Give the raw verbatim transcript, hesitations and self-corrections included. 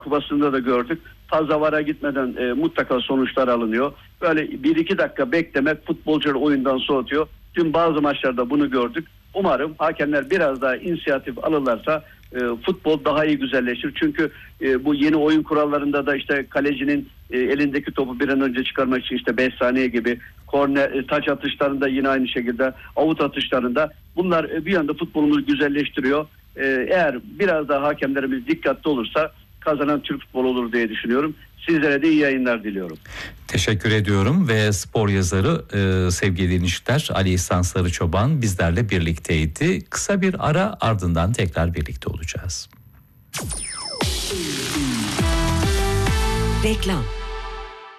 Kupası'nda da gördük. Fazla vara gitmeden e, mutlaka sonuçlar alınıyor. Böyle bir iki dakika beklemek futbolcuları oyundan soğutuyor. Dün bazı maçlarda bunu gördük. Umarım hakemler biraz daha inisiyatif alırlarsa e, futbol daha iyi güzelleşir. Çünkü e, bu yeni oyun kurallarında da işte kalecinin e, elindeki topu bir an önce çıkarmak için işte beş saniye gibi, korner, e, taç atışlarında yine aynı şekilde, avut atışlarında bunlar e, bir yanda futbolumuzu güzelleştiriyor. E, eğer biraz daha hakemlerimiz dikkatli olursa kazanan Türk futbolu olur diye düşünüyorum. Sizlere de iyi yayınlar diliyorum. Teşekkür ediyorum ve spor yazarı e, sevgili dinleyiciler Ali İhsan Sarıçoban bizlerle birlikteydi. Kısa bir ara, ardından tekrar birlikte olacağız. Reklam.